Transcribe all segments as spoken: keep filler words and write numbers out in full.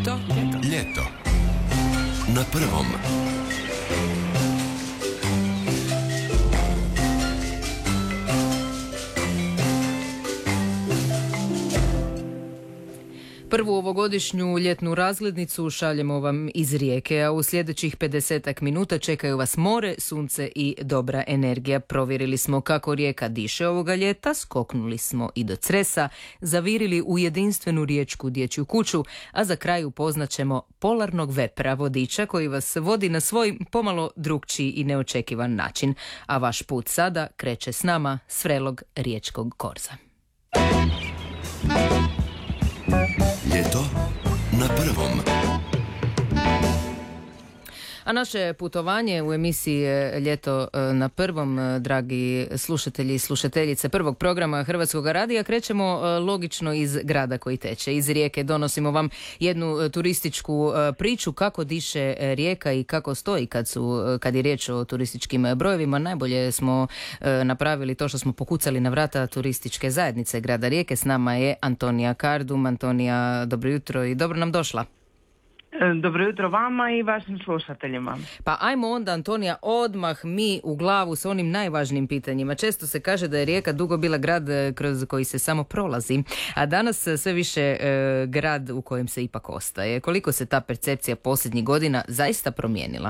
Ljeto, ljeto. Na prvom. Prvu ovogodišnju ljetnu razglednicu šaljemo vam iz Rijeke, a u sljedećih pedesetak minuta čekaju vas more, sunce i dobra energija. Provjerili smo kako Rijeka diše ovoga ljeta, skoknuli smo i do Cresa, zavirili u jedinstvenu riječku dječju kuću, a za kraj upoznaćemo polarnog vepra, vodiča koji vas vodi na svoj pomalo drukčiji i neočekivan način. A vaš put sada kreće s nama s vrelog riječkog korza. Ljeto na prvom. A naše putovanje u emisiji Ljeto na prvom, dragi slušatelji i slušateljice prvog programa Hrvatskog radija, krećemo logično iz grada koji teče. Iz Rijeke donosimo vam jednu turističku priču kako diše Rijeka i kako stoji kad, su, kad je riječ o turističkim brojevima. Najbolje smo napravili to što smo pokucali na vrata turističke zajednice grada Rijeke. S nama je Antonija Kardum. Antonija, dobro jutro i dobro nam došla. Dobro jutro vama i vašim slušateljima. Pa ajmo onda, Antonija, odmah mi u glavu s onim najvažnijim pitanjima. Često se kaže da je Rijeka dugo bila grad kroz koji se samo prolazi, a danas sve više e, grad u kojem se ipak ostaje. Koliko se ta percepcija posljednjih godina zaista promijenila?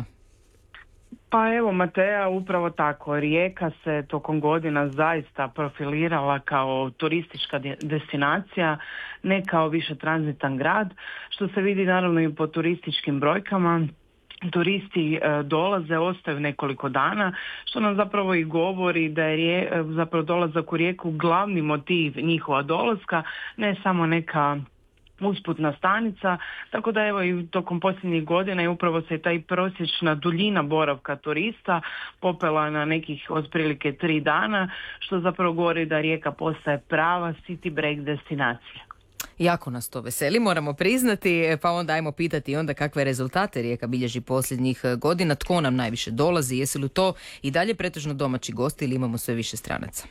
Pa evo, Mateja, upravo tako. Rijeka se tokom godina zaista profilirala kao turistička destinacija, ne kao više tranzitan grad, što se vidi naravno i po turističkim brojkama. Turisti e, dolaze, ostaju nekoliko dana, što nam zapravo i govori da je rije, zapravo dolazak u Rijeku glavni motiv njihova dolaska, ne samo neka usputna stanica, tako da evo i tokom posljednjih godina i upravo se taj prosječna duljina boravka turista popela na nekih otprilike tri dana, što zapravo govori da Rijeka postaje prava city break destinacija. Jako nas to veseli, moramo priznati, pa onda ajmo pitati onda kakve rezultate Rijeka bilježi posljednjih godina, tko nam najviše dolazi, jesu li to i dalje pretežno domaći gosti ili imamo sve više stranaca?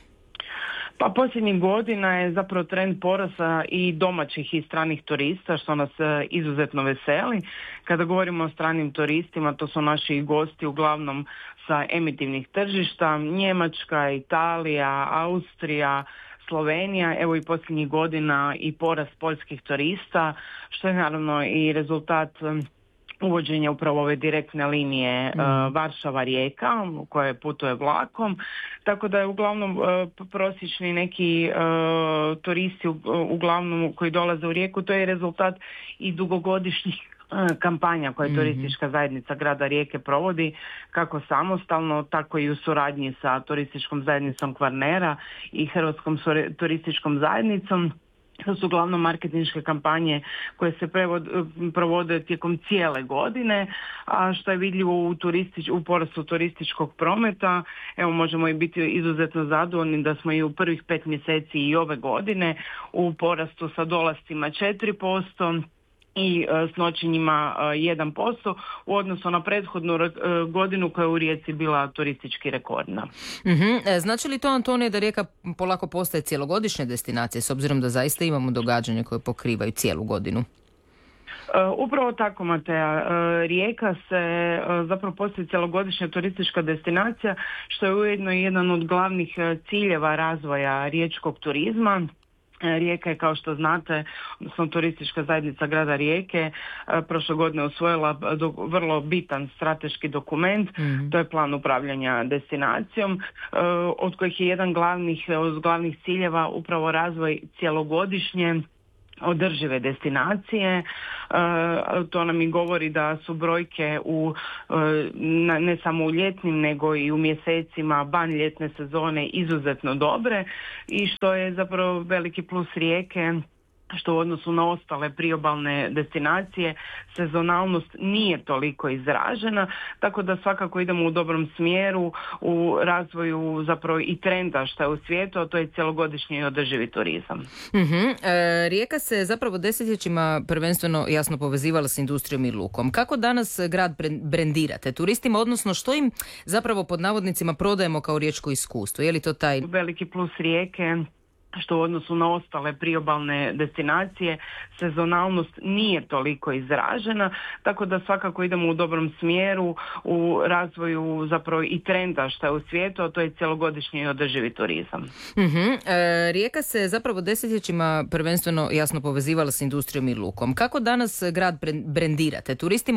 Pa posljednjih godina je zapravo trend porasta i domaćih i stranih turista, što nas izuzetno veseli. Kada govorimo o stranim turistima, to su naši gosti uglavnom sa emitivnih tržišta, Njemačka, Italija, Austrija, Slovenija, evo i posljednjih godina i porast poljskih turista, što je naravno i rezultat uvođenja upravo ove direktne linije mm. uh, Varšava-Rijeka koje putuje vlakom, tako da je uglavnom uh, prosječni neki uh, turisti uh, uglavnom koji dolaze u Rijeku, to je rezultat i dugogodišnjih uh, kampanja koje mm-hmm. turistička zajednica grada Rijeke provodi, kako samostalno, tako i u suradnji sa turističkom zajednicom Kvarnera i Hrvatskom turističkom zajednicom. To su uglavnom marketinške kampanje koje se prevod, provode tijekom cijele godine, a što je vidljivo u, turistič, u porastu turističkog prometa. Evo, možemo i biti izuzetno zadovoljni da smo i u prvih pet mjeseci i ove godine u porastu sa dolascima četiri posto i e, s noćenjima e, jedan posto u odnosu na prethodnu e, godinu koja je u Rijeci bila turistički rekordna. Mm-hmm. E, znači li to, Antonije, da Rijeka polako postaje cjelogodišnja destinacija s obzirom da zaista imamo događanja koje pokrivaju cijelu godinu? Uh, upravo tako, Mateja. Uh, Rijeka se uh, zapravo postaje cjelogodišnja turistička destinacija, što je ujedno jedan od glavnih uh, ciljeva razvoja riječkog turizma. Rijeka je, kao što znate, odnosno turistička zajednica grada Rijeke prošle godine usvojila do, vrlo bitan strateški dokument, mm-hmm. to je plan upravljanja destinacijom, od kojih je jedan glavnih, od glavnih ciljeva upravo razvoj cjelogodišnje održive destinacije. Uh, to nam i govori da su brojke u, uh, na, ne samo u ljetnim nego i u mjesecima van ljetne sezone izuzetno dobre i što je zapravo veliki plus Rijeke, što u odnosu na ostale priobalne destinacije sezonalnost nije toliko izražena, tako da svakako idemo u dobrom smjeru u razvoju zapravo i trenda što je u svijetu, a to je cjelogodišnji održivi turizam. Mm-hmm. E, Rijeka se zapravo desetljećima prvenstveno jasno povezivala s industrijom i lukom. Kako danas grad brendirate turistima, odnosno što im zapravo pod navodnicima prodajemo kao riječko iskustvo? Je li to taj veliki plus Rijeke? što u odnosu na ostale priobalne destinacije sezonalnost nije toliko izražena, tako da svakako idemo u dobrom smjeru u razvoju zapravo i trenda što je u svijetu, a to je cjelogodišnji i održivi turizam. Uh-huh. E, Rijeka se zapravo desetljećima prvenstveno jasno povezivala s industrijom i lukom. Kako danas grad brendirate? Turistima